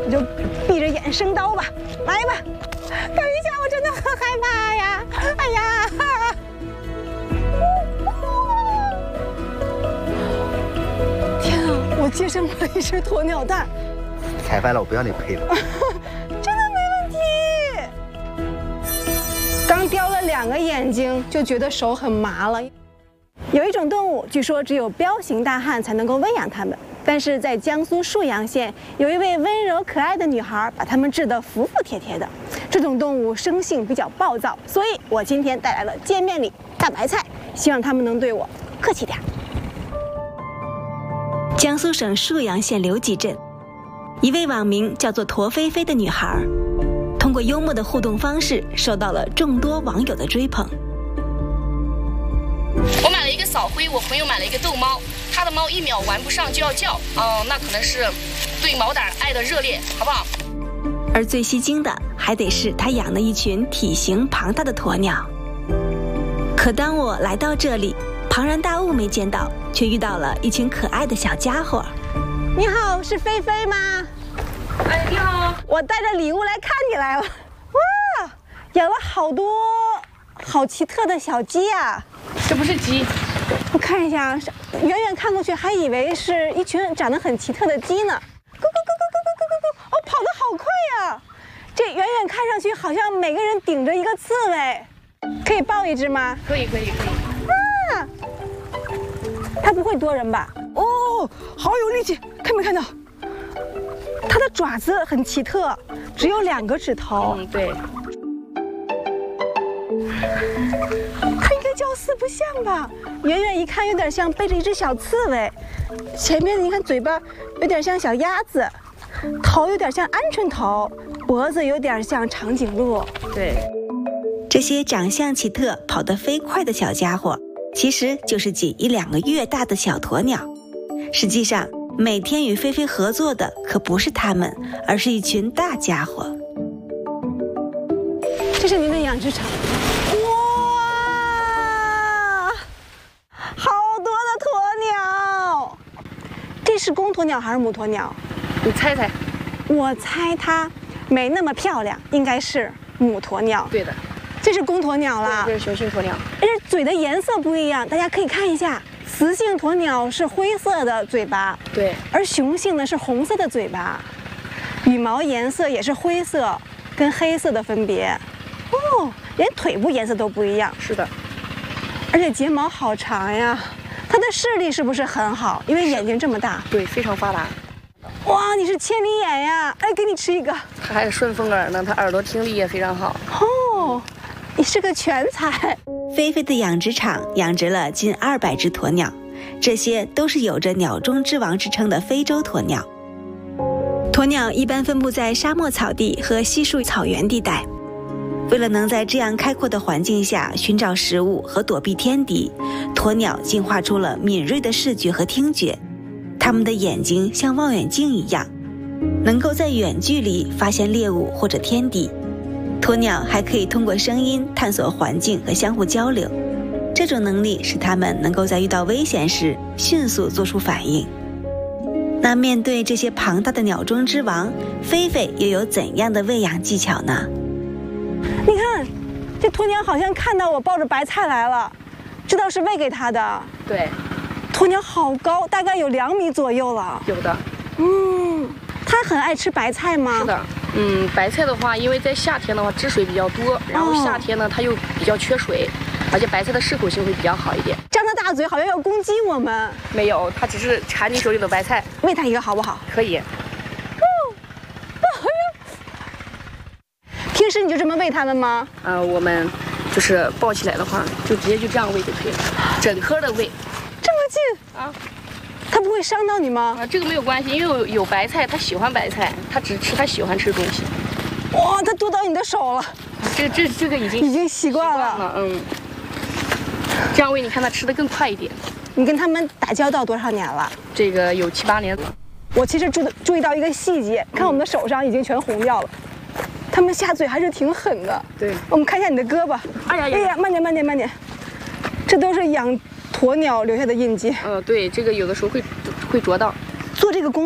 你就闭着眼生刀吧，来吧！等一下，我真的很害怕呀！哎呀！天啊，我接生了一只鸵鸟蛋。 踩翻了，我不要你赔了。 真的没问题。刚雕了2个眼睛，就觉得手很麻了。有一种动物，据说只有彪形大汉才能够喂养它们。但是在江苏沭阳县，有一位温柔可爱的女孩，把它们治得服服帖帖的。这种动物生性比较暴躁，所以我今天带来了见面礼大白菜，希望它们能对我客气点。 江苏省沭阳县刘集镇，一位网名叫做驼菲菲的女孩，通过幽默的互动方式，受到了众多网友的追捧。 我买了一个扫灰，我朋友买了一个逗猫，他的猫1秒玩不上就要叫，那可能是对毛胆爱的热烈，好不好？ 而最吸睛的还得是他养的一群体型庞大的鸵鸟。可当我来到这里，庞然大物没见到，却遇到了一群可爱的小家伙。 你好，是菲菲吗？ 哎，你好， 我带着礼物来看你来了。哇，养了好多好奇特的小鸡啊！ 这不是鸡， 我看一下，远远看过去还以为是一群长得很奇特的鸡呢。咕咕咕咕咕咕咕咕咕！哦，跑得好快呀！这远远看上去好像每个人顶着一个刺猬，可以抱一只吗？ 可以。 啊，它不会多人吧？哦，好有力气，看没看到？它的爪子很奇特，只有2个指头。 对。 它应该叫四不像吧？远远一看有点像背着一只小刺猬，前面你看嘴巴有点像小鸭子，头有点像鹌鹑头，脖子有点像长颈鹿。 对， 这些长相奇特、跑得飞快的小家伙，其实就是仅1-2个月大的小鸵鸟。实际上，每天与菲菲合作的可不是它们，而是一群大家伙。 这是您的养殖场。哇，好多的鸵鸟！这是公鸵鸟还是母鸵鸟？ 你猜猜。 我猜它没那么漂亮，应该是母鸵鸟。 对的。 这是公鸵鸟啦。 这是雄性鸵鸟。 但是嘴的颜色不一样，大家可以看一下。雌性鸵鸟是灰色的嘴巴， 对， 而雄性呢是红色的嘴巴，羽毛颜色也是灰色跟黑色的分别。哦，连腿部颜色都不一样。 是的， 而且睫毛好长呀。它的视力是不是很好？因为眼睛这么大。 对，非常发达。 哇，你是千里眼呀！哎，给你吃一个。 它还是顺风耳呢，它耳朵听力也非常好。 哦，你是个全才。 菲菲的养殖场养殖了近200只鸵鸟，这些都是有着鸟中之王之称的非洲鸵鸟。鸵鸟一般分布在沙漠草地和稀树草原地带。为了能在这样开阔的环境下寻找食物和躲避天敌，鸵鸟进化出了敏锐的视觉和听觉。它们的眼睛像望远镜一样，能够在远距离发现猎物或者天敌。鸵鸟还可以通过声音探索环境和相互交流，这种能力使它们能够在遇到危险时迅速做出反应。那面对这些庞大的鸟中之王，菲菲又有怎样的喂养技巧呢？ 你看，这鸵鸟好像看到我抱着白菜来了，知道是喂给它的。 对， 鸵鸟好高，大概有2米左右了。 有的。 它很爱吃白菜吗？ 是的。白菜的话，因为在夏天的话汁水比较多，然后夏天呢它又比较缺水，而且白菜的适口性会比较好一点。 张着大嘴好像要攻击我们。 没有，它只是馋你手里的白菜。 喂它一个好不好？ 可以。 平时你就这么喂它们吗？ 我们就是抱起来的话，就直接就这样喂就可以了，整颗的喂。 这么近啊？ 它不会伤到你吗？ 这个没有关系，因为有白菜，它喜欢白菜，它只吃它喜欢吃的东西。 哇，它剁到你的手了。 这个已经习惯了。 这样喂，你看它吃的更快一点。 你跟它们打交道多少年了？ 这个有7、8年了。 我其实注意到一个细节，看我们的手上已经全红掉了。它们下嘴还是挺狠的。 对， 我们看一下你的胳膊。哎呀，慢点，这都是养鸵鸟留下的印记。 对，这个有的时候会啄到。 做这个工